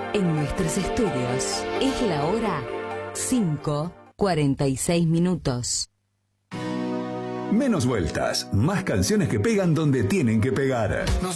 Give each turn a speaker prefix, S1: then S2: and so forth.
S1: En nuestros estudios es la hora 5:46.
S2: Menos vueltas, más canciones que pegan donde tienen que pegar.